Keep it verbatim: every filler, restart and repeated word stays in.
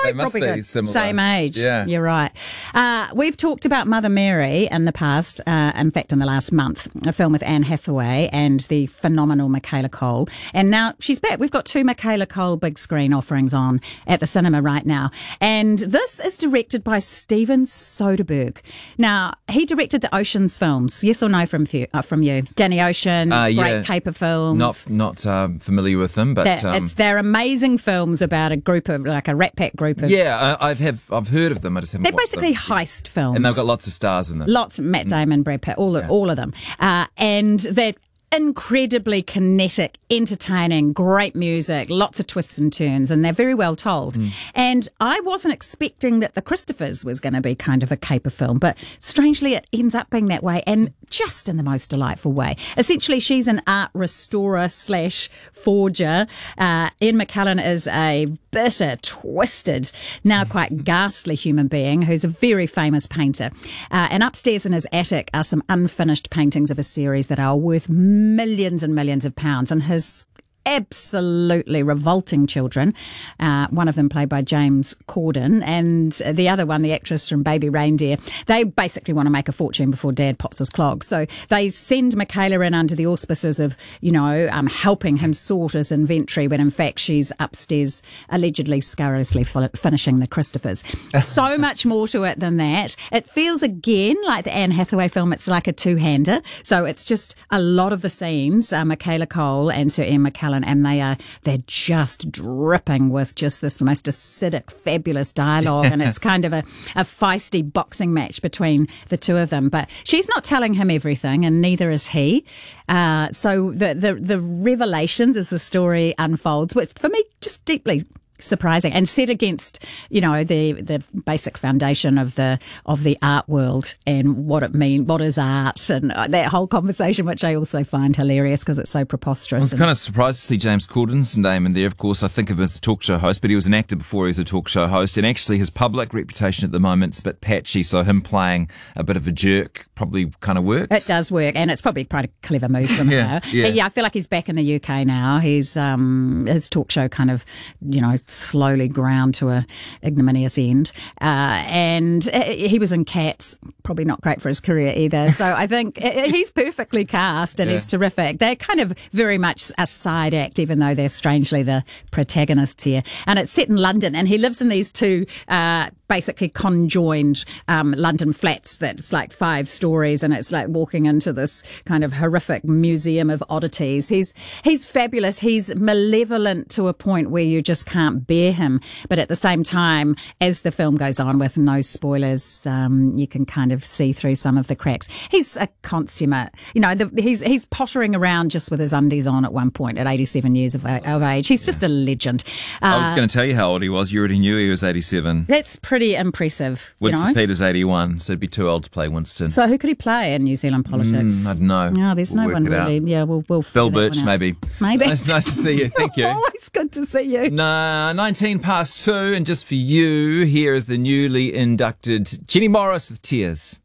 They must Probably be good. similar. Same age. Yeah. You're right. Uh, we've talked about Mother Mary in the past, uh, in fact, in the last month, a film with Anne Hathaway and the phenomenal Michaela Cole. And now she's back. We've got two Michaela Cole big screen offerings on at the cinema right now. And this is directed by Steven Soderbergh. Now, he directed the Ocean's films. Yes or no from you? Uh, from you? Danny Ocean, Uh, great yeah. caper films. Not not um, familiar with them, but That- um, it's they're amazing films about a group of like a Rat Pack group of. yeah, I, I've have I've heard of them. I just haven't. They're watched basically them. heist films, And they've got lots of stars in them. lots of Matt Damon, Brad Pitt, all of, all of them, uh, and they're incredibly kinetic, entertaining, great music, lots of twists and turns, and they're very well told. Mm. And I wasn't expecting that The Christophers was going to be kind of a caper film, but strangely it ends up being that way, and just in the most delightful way. Essentially, she's an art restorer slash forger. Uh, Ian McKellen is a bitter, twisted, now quite ghastly human being who's a very famous painter. Uh, and upstairs in his attic are some unfinished paintings of a series that are worth millions and millions of pounds. And his absolutely revolting children, uh, one of them played by James Corden, and the other one, the actress from Baby Reindeer, they basically want to make a fortune before Dad pops his clogs. So they send Michaela in under the auspices of, you know, um, helping him sort his inventory, when in fact she's upstairs allegedly scurrilously fi- finishing The Christophers. So much more to it than that. It feels again like the Anne Hathaway film. It's like a two-hander. So it's just a lot of the scenes, uh, Michaela Cole and Sir Ian McKellen, and they are they're just dripping with just this most acidic, fabulous dialogue, and it's kind of a, a feisty boxing match between the two of them. But she's not telling him everything, and neither is he. Uh, so the, the the revelations as the story unfolds, which for me just deeply surprising, and set against, you know, the the basic foundation of the of the art world and what it mean, what is art, and that whole conversation, which I also find hilarious because it's so preposterous. I was and, kind of surprised to see James Corden's name in there. Of course, I think of him as a talk show host, but he was an actor before he was a talk show host. And actually, his public reputation at the moment is a bit patchy, so him playing a bit of a jerk probably kind of works. It does work, and it's probably quite a clever move from Yeah, her. yeah. But yeah, I feel like he's back in the U K now. He's um, his talk show kind of, you know, slowly ground to a ignominious end. Uh, and he was in Cats, probably not great for his career either. So I think he's perfectly cast, and Yeah. he's terrific. They're kind of very much a side act, even though they're strangely the protagonists here. And it's set in London, and he lives in these two uh, basically conjoined um, London flats that's like five stories, and it's like walking into this kind of horrific museum of oddities. He's he's fabulous. He's malevolent to a point where you just can't bear him. But at the same time, as the film goes on, with no spoilers, um, you can kind of see through some of the cracks. He's a consummate, you know, the, he's he's pottering around just with his undies on at one point at eighty-seven years of, of age. He's just a legend. Uh, I was going to tell you how old he was. You already knew he was eighty-seven. That's pretty impressive. Winston you know? Peters eighty-one, so he'd be too old to play Winston. So who could he play in New Zealand politics? Mm, I don't know. No, there's We'll no work one it out. really. Yeah, we'll we'll Phil figure that Birch, one out. maybe. Maybe. Nice, nice to see you. Thank you. Always good to see you. No, nineteen past two, and just for you, here is the newly inducted Jenny Morris with Tears.